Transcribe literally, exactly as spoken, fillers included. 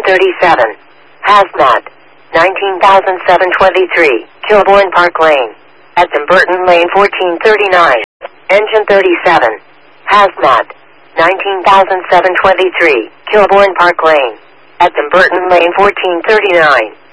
thirty-seven. Hazmat. nineteen thousand seven hundred twenty-three. Kilbourne Park Lane. At Dumbarton Lane fourteen thirty-nine. Engine thirty-seven. Hazmat. nineteen thousand seven hundred twenty-three. Kilbourne Park Lane. At Dumbarton Lane fourteen thirty-nine.